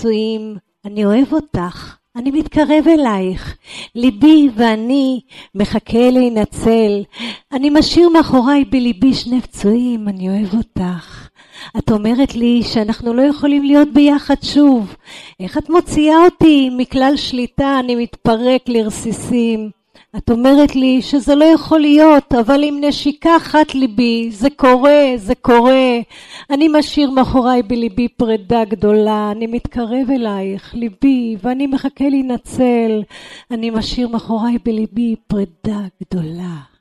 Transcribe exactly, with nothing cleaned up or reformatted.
פצועים, אני אוהב אותך, אני מתקרב אלייך, ליבי ואני מחכה להינצל, אני משאיר מאחוריי בליבי שני פצועים, אני אוהב אותך. את אומרת לי שאנחנו לא יכולים להיות ביחד שוב, איך את מוציאה אותי מכלל שליטה, אני מתפרק לרסיסים. את אומרת לי שזה לא יכול להיות, אבל עם נשיקה אחת ליבי, זה קורה, זה קורה. אני משאיר מאחוריי בליבי פרידה גדולה, אני מתקרב אלייך, ליבי, ואני מחכה להינצל. אני משאיר מאחוריי בליבי פרידה גדולה.